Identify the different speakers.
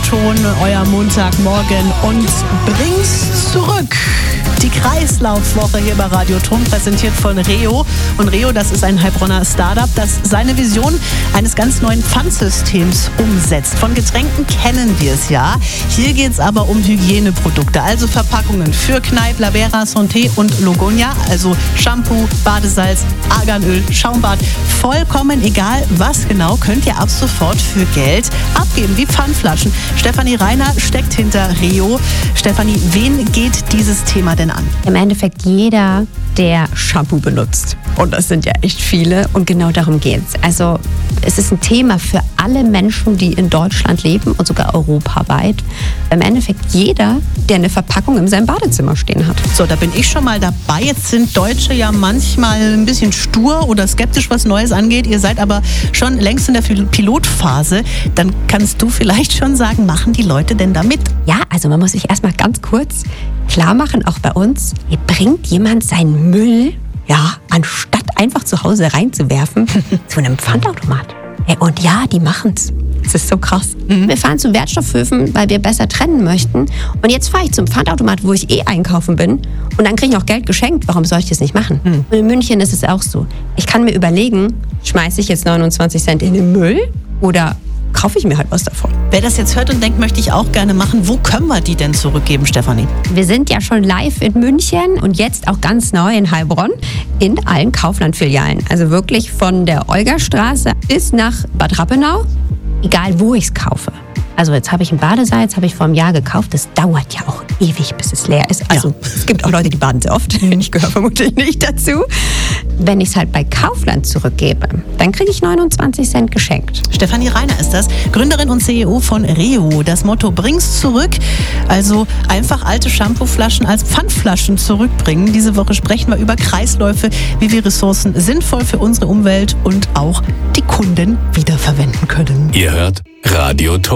Speaker 1: O-Ton, euer Montagmorgen und bring's zurück. Die Kreislaufwoche hier bei Radioton, präsentiert von Reo. Und Reo, das ist ein Heilbronner Startup, das seine Vision eines ganz neuen Pfandsystems umsetzt. Von Getränken kennen wir es ja. Hier geht es aber um Hygieneprodukte, also Verpackungen für Kneipp, Lavera, Santé und Logonia. Also Shampoo, Badesalz, Arganöl, Schaumbad. Vollkommen egal, was genau, könnt ihr ab sofort für Geld abgeben, wie Pfandflaschen. Stefanie Reiner steckt hinter Reo. Stefanie, wen geht dieses Thema denn an?
Speaker 2: Im Endeffekt jeder, der Shampoo benutzt. Und das sind ja echt viele. Und genau darum geht's. Also es ist ein Thema für alle Menschen, die in Deutschland leben und sogar europaweit. Im Endeffekt jeder, der eine Verpackung in seinem Badezimmer stehen hat.
Speaker 1: So, da bin ich schon mal dabei. Jetzt sind Deutsche ja manchmal ein bisschen stur oder skeptisch, was Neues angeht. Ihr seid aber schon längst in der Pilotphase. Dann kannst du vielleicht schon sagen, machen die Leute denn da mit?
Speaker 2: Ja, also man muss sich erstmal ganz kurz klar machen, auch bei uns, hier bringt jemand seinen Müll, anstatt einfach zu Hause reinzuwerfen, zu einem Pfandautomat. Und ja, die machen's. Das ist so krass. Wir fahren zu Wertstoffhöfen, weil wir besser trennen möchten. Und jetzt fahre ich zum Pfandautomat, wo ich einkaufen bin. Und dann kriege ich auch Geld geschenkt. Warum soll ich das nicht machen? Und in München ist es auch so. Ich kann mir überlegen, schmeiße ich jetzt 29 Cent in den Müll oder kaufe ich mir halt was davon.
Speaker 1: Wer das jetzt hört und denkt, möchte ich auch gerne machen, wo können wir die denn zurückgeben, Stefanie?
Speaker 2: Wir sind ja schon live in München und jetzt auch ganz neu in Heilbronn in allen Kaufland-Filialen. Also wirklich von der Olgastraße bis nach Bad Rappenau, egal wo ich es kaufe. Also jetzt habe ich ein Badesalz, habe ich vor einem Jahr gekauft. Das dauert ja auch ewig, bis es leer ist. Also es gibt auch Leute, die baden sehr oft. Ich gehöre vermutlich nicht dazu. Wenn ich es halt bei Kaufland zurückgebe, dann kriege ich 29 Cent geschenkt.
Speaker 1: Stefanie Reiner ist das, Gründerin und CEO von Reo. Das Motto, bring's zurück. Also einfach alte Shampooflaschen als Pfandflaschen zurückbringen. Diese Woche sprechen wir über Kreisläufe, wie wir Ressourcen sinnvoll für unsere Umwelt und auch die Kunden wiederverwenden können.
Speaker 3: Ihr hört Radioton.